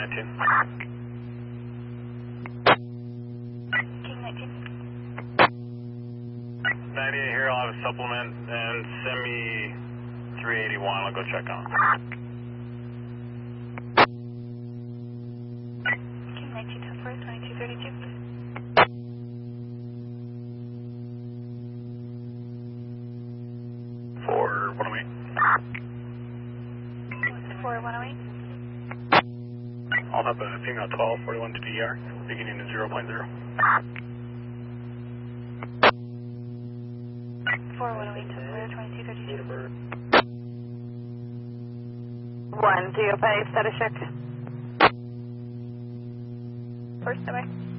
19. King 19. 98 here, I'll have a supplement and send me 381, I'll go check on it. King 19, 10-4, 2232. For 108. 4108. I'll have a female 1241 to DER, beginning at 0.0. 4108, 2232. 105, status check. First, bye-bye.